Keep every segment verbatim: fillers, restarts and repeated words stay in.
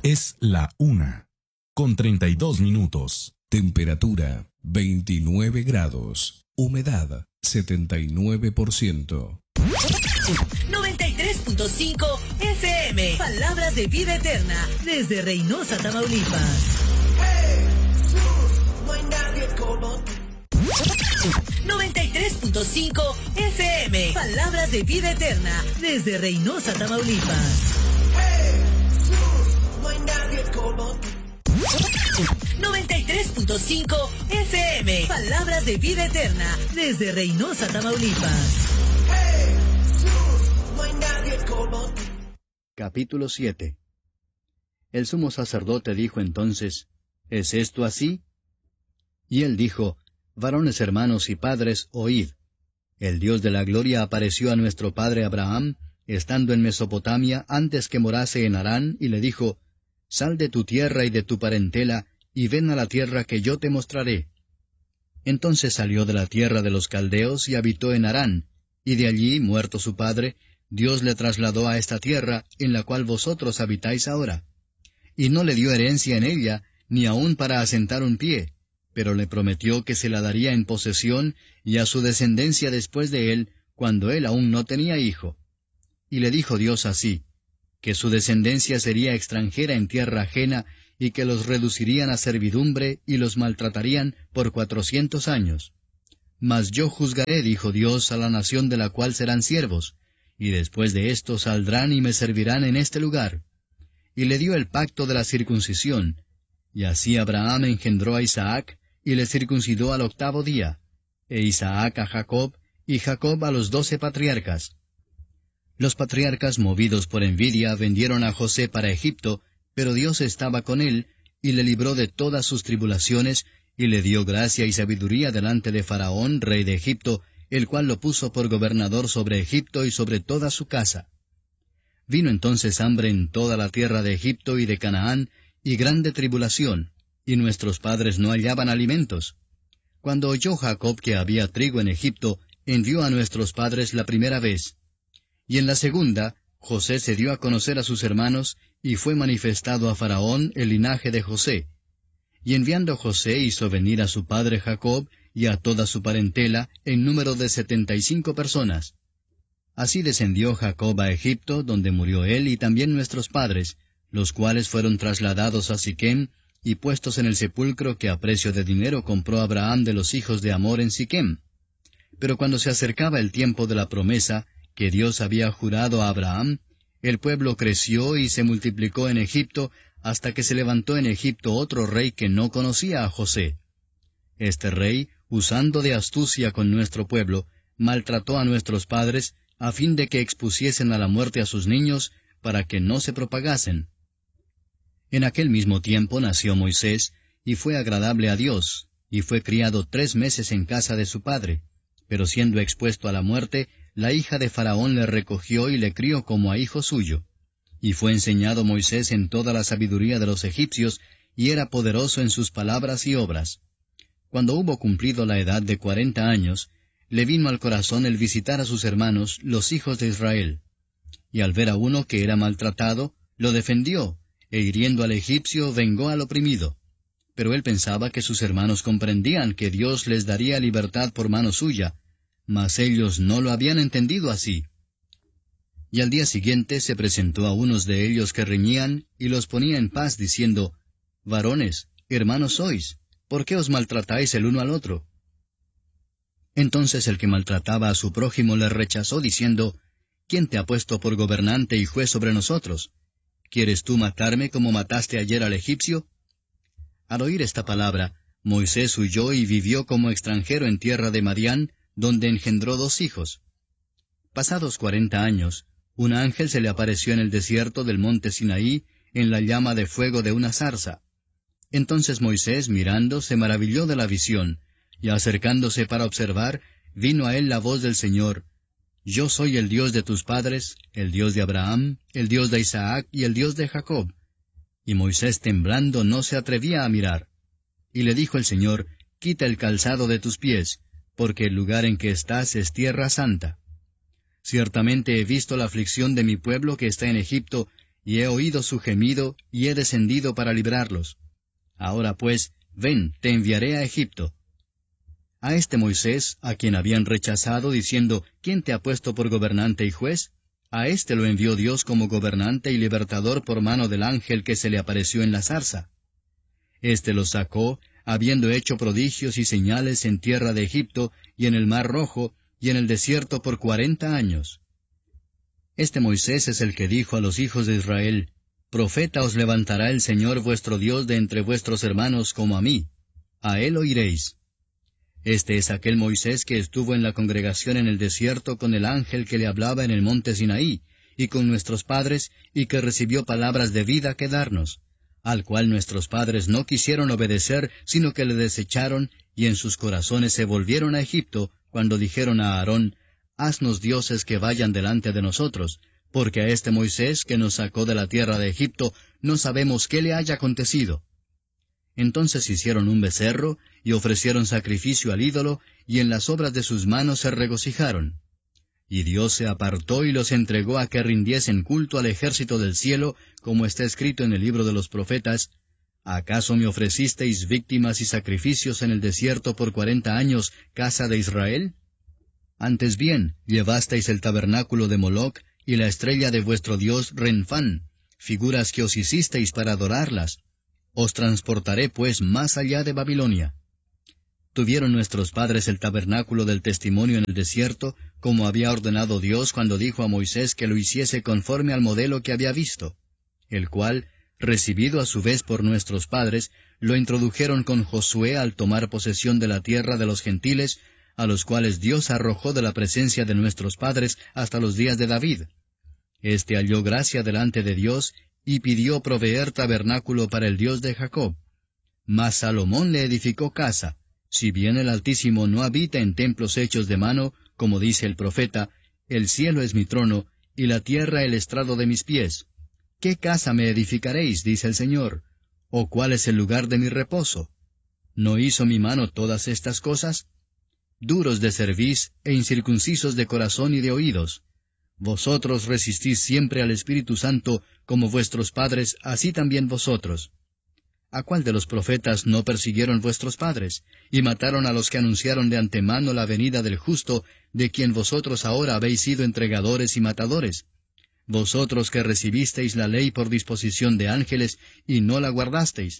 Es la una, con treinta y dos minutos. Temperatura veintinueve grados. Humedad setenta y nueve por ciento. noventa y tres punto cinco F M. Palabras de vida eterna. Desde Reynosa, Tamaulipas. No hay nadie como noventa y tres punto cinco F M. Palabras de vida eterna. Desde Reynosa, Tamaulipas. No hay nadie como noventa y tres punto cinco F M. Palabras de vida eterna. Desde Reynosa, Tamaulipas. No hay nadie como Capítulo siete. El sumo sacerdote dijo entonces, ¿es esto así? Y él dijo, varones hermanos y padres, oíd. El Dios de la gloria apareció a nuestro padre Abraham, estando en Mesopotamia antes que morase en Harán, y le dijo, sal de tu tierra y de tu parentela, y ven a la tierra que yo te mostraré. Entonces salió de la tierra de los caldeos y habitó en Harán, y de allí, muerto su padre, Dios le trasladó a esta tierra, en la cual vosotros habitáis ahora. Y no le dio herencia en ella, ni aun para asentar un pie, pero le prometió que se la daría en posesión, y a su descendencia después de él, cuando él aún no tenía hijo. Y le dijo Dios así, que su descendencia sería extranjera en tierra ajena, y que los reducirían a servidumbre, y los maltratarían por cuatrocientos años. Mas yo juzgaré, dijo Dios, a la nación de la cual serán siervos, y después de esto saldrán y me servirán en este lugar. Y le dio el pacto de la circuncisión, y así Abraham engendró a Isaac, y le circuncidó al octavo día, e Isaac a Jacob, y Jacob a los doce patriarcas. Los patriarcas, movidos por envidia, vendieron a José para Egipto, pero Dios estaba con él, y le libró de todas sus tribulaciones, y le dio gracia y sabiduría delante de Faraón, rey de Egipto, el cual lo puso por gobernador sobre Egipto y sobre toda su casa. Vino entonces hambre en toda la tierra de Egipto y de Canaán, y grande tribulación, y nuestros padres no hallaban alimentos. Cuando oyó Jacob que había trigo en Egipto, envió a nuestros padres la primera vez. Y en la segunda, José se dio a conocer a sus hermanos, y fue manifestado a Faraón el linaje de José. Y enviando José hizo venir a su padre Jacob, y a toda su parentela, en número de setenta y cinco personas. Así descendió Jacob a Egipto, donde murió él y también nuestros padres, los cuales fueron trasladados a Siquem, y puestos en el sepulcro que a precio de dinero compró Abraham de los hijos de Amor en Siquem. Pero cuando se acercaba el tiempo de la promesa, que Dios había jurado a Abraham, el pueblo creció y se multiplicó en Egipto, hasta que se levantó en Egipto otro rey que no conocía a José. Este rey, usando de astucia con nuestro pueblo, maltrató a nuestros padres, a fin de que expusiesen a la muerte a sus niños, para que no se propagasen. En aquel mismo tiempo nació Moisés, y fue agradable a Dios, y fue criado tres meses en casa de su padre. Pero siendo expuesto a la muerte, la hija de Faraón le recogió y le crió como a hijo suyo. Y fue enseñado Moisés en toda la sabiduría de los egipcios, y era poderoso en sus palabras y obras. Cuando hubo cumplido la edad de cuarenta años, le vino al corazón el visitar a sus hermanos, los hijos de Israel. Y al ver a uno que era maltratado, lo defendió, e hiriendo al egipcio vengó al oprimido. Pero él pensaba que sus hermanos comprendían que Dios les daría libertad por mano suya, mas ellos no lo habían entendido así. Y al día siguiente se presentó a unos de ellos que reñían, y los ponía en paz, diciendo, varones, hermanos sois, ¿por qué os maltratáis el uno al otro? Entonces el que maltrataba a su prójimo le rechazó, diciendo, ¿quién te ha puesto por gobernante y juez sobre nosotros? ¿Quieres tú matarme como mataste ayer al egipcio? Al oír esta palabra, Moisés huyó y vivió como extranjero en tierra de Madián, donde engendró dos hijos. Pasados cuarenta años, un ángel se le apareció en el desierto del monte Sinaí, en la llama de fuego de una zarza. Entonces Moisés, mirando, se maravilló de la visión, y acercándose para observar, vino a él la voz del Señor, Yo soy el Dios de tus padres, el Dios de Abraham, el Dios de Isaac y el Dios de Jacob. Y Moisés temblando no se atrevía a mirar. Y le dijo el Señor, Quita el calzado de tus pies, porque el lugar en que estás es tierra santa. Ciertamente he visto la aflicción de mi pueblo que está en Egipto, y he oído su gemido, y he descendido para librarlos. Ahora pues, ven, te enviaré a Egipto. A este Moisés, a quien habían rechazado, diciendo, ¿quién te ha puesto por gobernante y juez? A éste lo envió Dios como gobernante y libertador por mano del ángel que se le apareció en la zarza. Este los sacó, habiendo hecho prodigios y señales en tierra de Egipto, y en el mar Rojo, y en el desierto por cuarenta años. Este Moisés es el que dijo a los hijos de Israel, Profeta os levantará el Señor vuestro Dios de entre vuestros hermanos como a mí. A él oiréis. Este es aquel Moisés que estuvo en la congregación en el desierto con el ángel que le hablaba en el monte Sinaí, y con nuestros padres, y que recibió palabras de vida que darnos, al cual nuestros padres no quisieron obedecer, sino que le desecharon, y en sus corazones se volvieron a Egipto, cuando dijeron a Aarón, Haznos dioses que vayan delante de nosotros, porque a este Moisés que nos sacó de la tierra de Egipto, no sabemos qué le haya acontecido. Entonces hicieron un becerro, y ofrecieron sacrificio al ídolo, y en las obras de sus manos se regocijaron. Y Dios se apartó y los entregó a que rindiesen culto al ejército del cielo, como está escrito en el libro de los profetas, ¿acaso me ofrecisteis víctimas y sacrificios en el desierto por cuarenta años, casa de Israel? Antes bien, llevasteis el tabernáculo de Moloc, y la estrella de vuestro dios Renfán, figuras que os hicisteis para adorarlas. Os transportaré pues más allá de Babilonia. Tuvieron nuestros padres el tabernáculo del testimonio en el desierto, como había ordenado Dios cuando dijo a Moisés que lo hiciese conforme al modelo que había visto, el cual, recibido a su vez por nuestros padres, lo introdujeron con Josué al tomar posesión de la tierra de los gentiles, a los cuales Dios arrojó de la presencia de nuestros padres hasta los días de David. Este halló gracia delante de Dios, y pidió proveer tabernáculo para el Dios de Jacob. Mas Salomón le edificó casa, si bien el Altísimo no habita en templos hechos de mano, como dice el profeta, el cielo es mi trono, y la tierra el estrado de mis pies. ¿Qué casa me edificaréis, dice el Señor? ¿O cuál es el lugar de mi reposo? ¿No hizo mi mano todas estas cosas? Duros de cerviz e incircuncisos de corazón y de oídos. Vosotros resistís siempre al Espíritu Santo, como vuestros padres, así también vosotros. ¿A cuál de los profetas no persiguieron vuestros padres, y mataron a los que anunciaron de antemano la venida del justo, de quien vosotros ahora habéis sido entregadores y matadores? Vosotros que recibisteis la ley por disposición de ángeles, y no la guardasteis.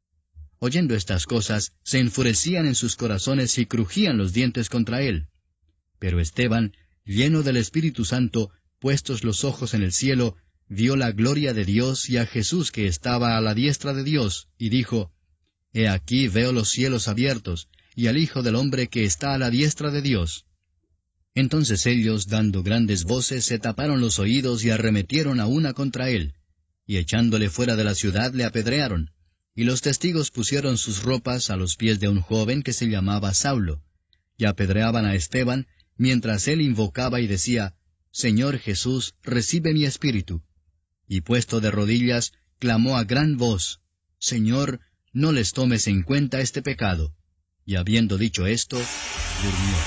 Oyendo estas cosas, se enfurecían en sus corazones y crujían los dientes contra él. Pero Esteban, lleno del Espíritu Santo, puestos los ojos en el cielo, vio la gloria de Dios y a Jesús que estaba a la diestra de Dios, y dijo, He aquí veo los cielos abiertos, y al Hijo del Hombre que está a la diestra de Dios. Entonces ellos, dando grandes voces, se taparon los oídos y arremetieron a una contra él, y echándole fuera de la ciudad le apedrearon, y los testigos pusieron sus ropas a los pies de un joven que se llamaba Saulo, y apedreaban a Esteban, mientras él invocaba y decía, Señor Jesús, recibe mi espíritu. Y puesto de rodillas, clamó a gran voz, Señor, no les tomes en cuenta este pecado. Y habiendo dicho esto, durmió.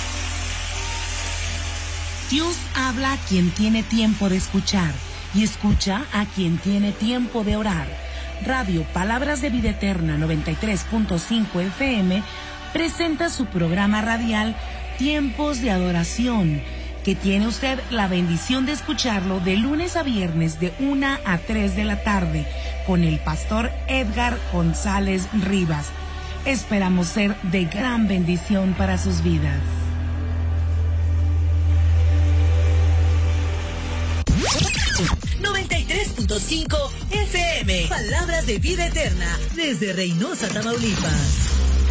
Dios habla a quien tiene tiempo de escuchar, y escucha a quien tiene tiempo de orar. Radio Palabras de Vida Eterna noventa y tres punto cinco F M presenta su programa radial Tiempos de Adoración, que tiene usted la bendición de escucharlo de lunes a viernes de una a tres de la tarde, con el pastor Edgar González Rivas. Esperamos ser de gran bendición para sus vidas. noventa y tres punto cinco F M, Palabras de Vida Eterna, desde Reynosa, Tamaulipas.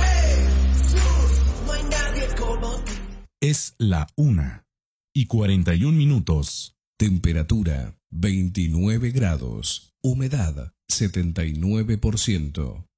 Es la una y cuarenta y un minutos. Temperatura veintinueve grados. Humedad setenta y nueve por ciento.